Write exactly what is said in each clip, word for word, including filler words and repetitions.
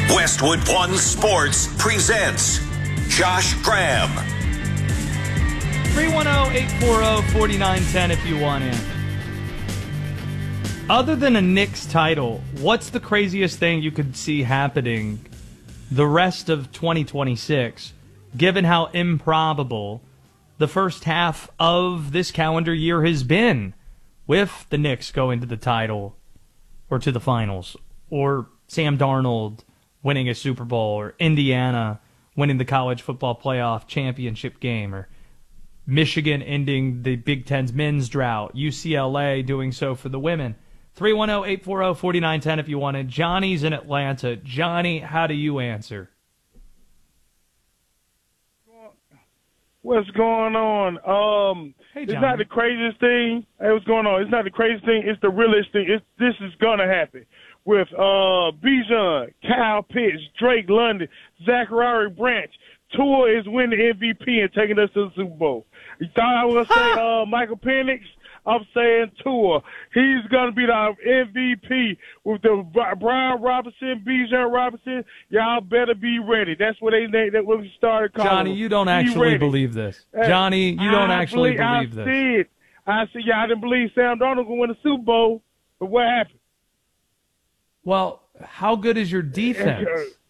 Westwood One Sports presents Josh Graham. three one zero, eight four zero, four nine one zero if you want in. Other than a Knicks title, what's the craziest thing you could see happening the rest of twenty twenty-six, given how improbable the first half of this calendar year has been, with the Knicks going to the title or to the finals, or Sam Darnold winning a Super Bowl, or Indiana winning the college football playoff championship game, or Michigan ending the Big Ten's men's drought, U C L A doing so for the women. three one zero, eight four zero, four nine one zero if you wanted. Johnny's in Atlanta. Johnny, how do you answer? What's going on? Um, Hey, it's Johnny. not the craziest thing. Hey, what's going on? It's not the craziest thing. It's the realest thing. It's, this is gonna happen with uh, Bijan, Kyle Pitts, Drake London, Zachary Branch. Tua is winning the M V P and taking us to the Super Bowl. You thought I was gonna say uh, Michael Penix? I'm saying Tua. He's gonna be the M V P with the Brian Robinson, Bijan Robinson. Y'all better be ready. That's what they that's what we started calling. Johnny, him. you don't Be actually ready. believe this. Hey, Johnny, you don't I actually believe, believe I this. Said, I said, y'all didn't believe Sam Darnold was going to win the Super Bowl, but what happened? Well, how good is your defense?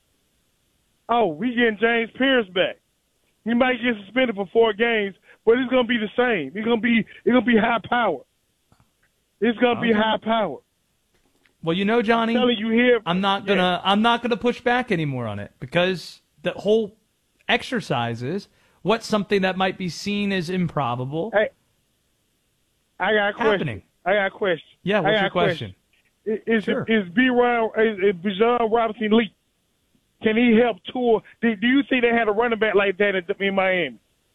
Oh, we getting James Pierce back. He might get suspended for four games, but it's going to be the same. It's going to be it's going to be high power. It's going to be Okay. high power. Well, you know, Johnny, I'm telling you here. I'm not gonna I'm not gonna push back anymore on it, because the whole exercise is what's something that might be seen as improbable Hey, I got a question. happening. I got a question. Yeah, I what's got your a question? Is is, Sure. is B. Ryan is, is Bijan Robinson elite? Can he help Tua? Do, do you think they had a running back like that in, in Miami?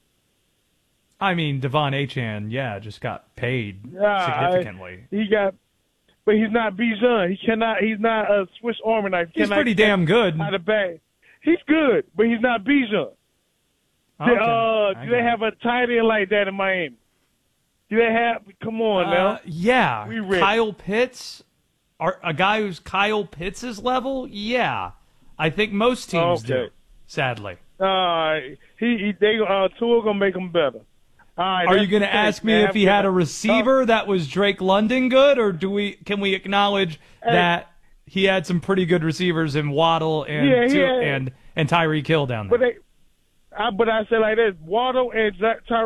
I mean, Devon Achane, yeah, just got paid Yeah, significantly. I- he got, but he's not Bijan. He cannot. He's not a Swiss Army knife. He's Cannot pretty catch damn good. Out of bag. He's good, but he's not Bijan. Okay, Uh, I do got they it. have a tight end like that in Miami? Do they have? Come on Uh, now. yeah, We ready. Kyle Pitts, are, a guy who's Kyle Pitts' level. Yeah, I think most teams do. Okay. Sadly, Uh, he, he they uh Tua gonna make him better. All right, are you that's going to the thing, ask me man. if he had a Uh, receiver that was Drake London good, or do we can we acknowledge Hey. that he had some pretty good receivers in Waddle and Yeah, he Tu- had- and and Tyreek Hill down there? But they, I, but I say like this: Waddle and Zach,